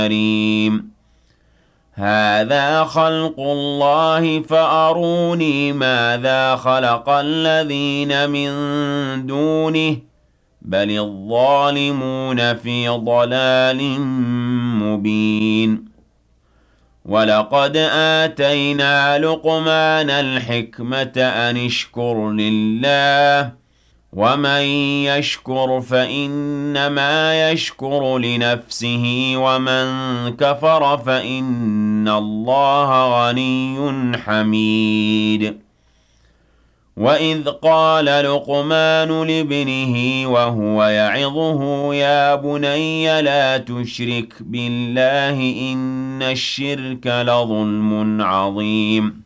كريم هذا خلق الله فأروني ماذا خلق الذين من دونه بل الظالمون في ضلال مبين ولقد آتينا لقمان الحكمة أن اشكر لله ومن يشكر فإنما يشكر لنفسه ومن كفر فإن الله غني حميد وإذ قال لقمان لابنه وهو يعظه يا بني لا تشرك بالله إن الشرك لظلم عظيم